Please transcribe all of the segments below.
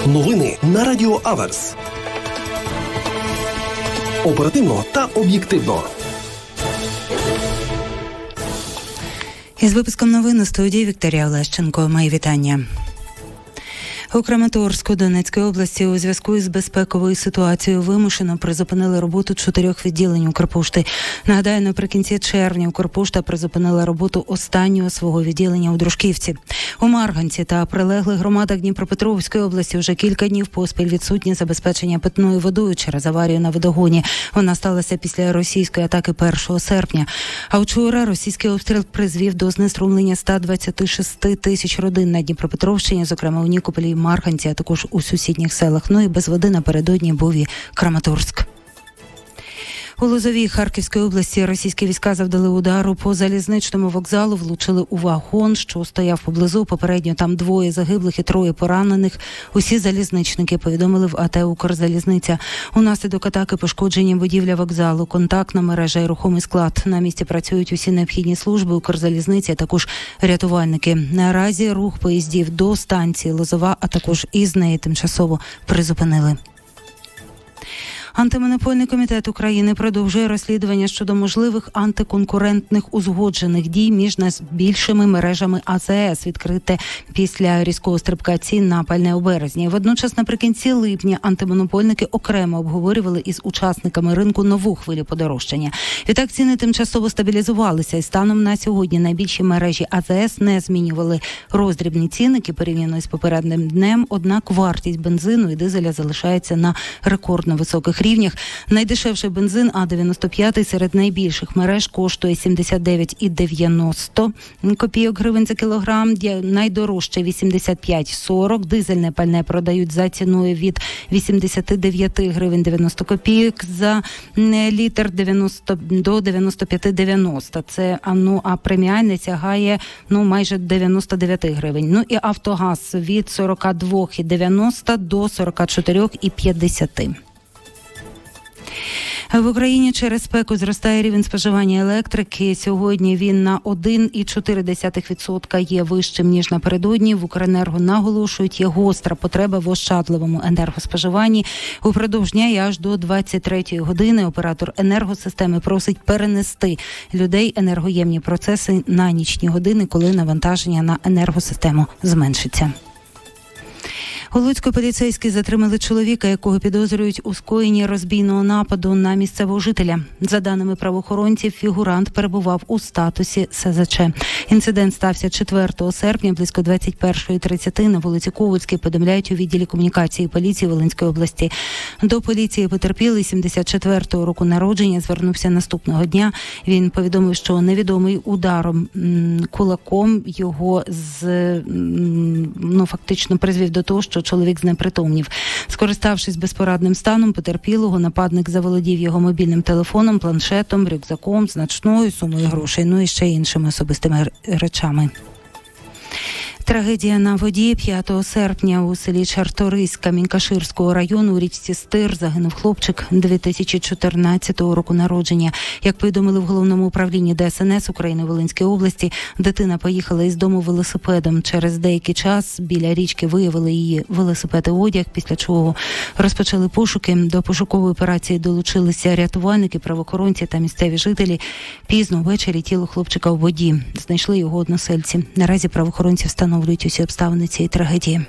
Новини на Радіо Аверс. Оперативно та об'єктивно. Із випуском новин у студії Вікторія Олещенко. Мої вітання. У Краматорську Донецької області у зв'язку із безпековою ситуацією вимушено призупинили роботу 4 відділень Укрпошти. Нагадаю, наприкінці червня Укрпошта призупинила роботу останнього свого відділення у Дружківці. У Марганці та прилеглих громадах Дніпропетровської області вже кілька днів поспіль відсутнє забезпечення питною водою через аварію на водогоні. Вона сталася після російської атаки 1 серпня. А вчора російський обстріл призвів до знеструмлення 126 тисяч родин на Дніпропетровщині, зокрема у Нікополі, Марганці, а також у сусідніх селах. Ну і без води напередодні був і Краматорськ. У Лозовій Харківської області російські війська завдали удару по залізничному вокзалу, влучили у вагон, що стояв поблизу. Попередньо там 2 загиблих і 3 поранених. Усі залізничники повідомили в АТ «Укрзалізниця». Унаслідок атаки пошкоджені будівля вокзалу, контактна мережа і рухомий склад. На місці працюють усі необхідні служби Укрзалізниці, а також рятувальники. Наразі рух поїздів до станції Лозова, а також із неї тимчасово призупинили. Антимонопольний комітет України продовжує розслідування щодо можливих антиконкурентних узгоджених дій між найбільшими мережами АЗС, відкрите після різкого стрибка цін на пальне у березні. Водночас наприкінці липня антимонопольники окремо обговорювали із учасниками ринку нову хвилю подорожчання. Відтак ціни тимчасово стабілізувалися і станом на сьогодні найбільші мережі АЗС не змінювали роздрібні цінники порівняно з попереднім днем, однак вартість бензину і дизеля залишається на рекордно високих рівнях. Найдешевший бензин А95 серед найбільших мереж коштує 79,90 копійок гривень за кілограм, найдорожче 85,40. Дизельне пальне продають за ціною від 89 гривень 90 копійок за літр до 95,90. Це, а преміальне сягає майже 99 гривень. Ну і Автогаз від 42,90 до 44,50. В Україні через спеку зростає рівень споживання електрики. Сьогодні він на 1,4% є вищим, ніж напередодні. В Укренерго наголошують, є гостра потреба в ощадливому енергоспоживанні. Упродовж дня і аж до 23-ї години оператор енергосистеми просить перенести людей енергоємні процеси на нічні години, коли навантаження на енергосистему зменшиться. У Луцьку поліцейські затримали чоловіка, якого підозрюють у скоєнні розбійного нападу на місцевого жителя. За даними правоохоронців, фігурант перебував у статусі СЗЧ. Інцидент стався 4 серпня близько 21:30 на вулиці Ковальській, повідомляють у відділі комунікації поліції Волинської області. До поліції потерпілий 74-го року народження звернувся наступного дня. Він повідомив, що невідомий ударом кулаком його фактично призвів до того, що чоловік знепритомнів. Скориставшись безпорадним станом потерпілого, нападник заволодів його мобільним телефоном, планшетом, рюкзаком, значною сумою грошей, і ще іншими особистими речами. Трагедія на воді. 5 серпня у селі Чарториськ Камінь-Каширського району у річці Стир загинув хлопчик 2014 року народження. Як повідомили в Головному управлінні ДСНС України Волинської області, дитина поїхала із дому велосипедом. Через деякий час біля річки виявили її велосипед і одяг, після чого розпочали пошуки. До пошукової операції долучилися рятувальники, правоохоронці та місцеві жителі. Пізно ввечері тіло хлопчика у воді. Знайшли його односельці. Наразі правоохоронці встановлюють усі обставини цієї трагедії.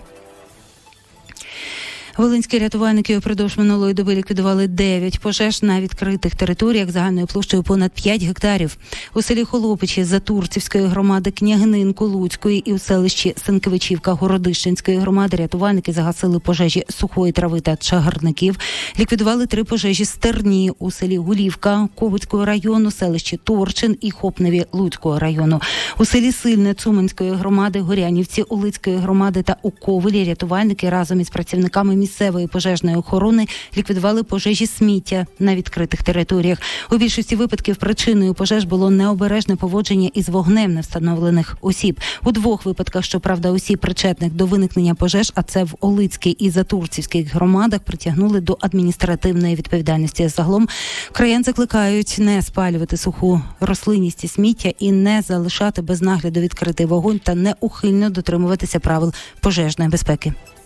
Волинські рятувальники упродовж минулої доби ліквідували 9 пожеж на відкритих територіях загальною площею понад 5 гектарів. У селі Холопичі Затурцівської громади, Княгининку Луцької і у селищі Сенкевичівка Городищенської громади рятувальники загасили пожежі сухої трави та чагарників. Ліквідували 3 пожежі стерні у селі Гулівка Ковицького району, селищі Торчин і Хопневі Луцького району. У селі Сильне Цуманської громади, Горянівці Улицької громади та у Ковелі рятувальники разом із працівниками місцевої пожежної охорони ліквідували пожежі сміття на відкритих територіях. У більшості випадків причиною пожеж було необережне поводження із вогнем невстановлених осіб. У 2 випадках, щоправда, осіб причетних до виникнення пожеж, а це в Олицькій і Затурцівських громадах, притягнули до адміністративної відповідальності. Загалом краян закликають не спалювати суху рослинність і сміття і не залишати без нагляду відкритий вогонь та неухильно дотримуватися правил пожежної безпеки.